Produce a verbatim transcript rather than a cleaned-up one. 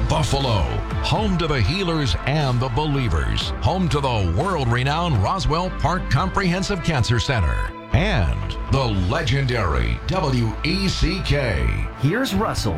Buffalo, home to the healers and the believers, home to the world-renowned Roswell Park Comprehensive Cancer Center, and the legendary W E C K. Here's Russell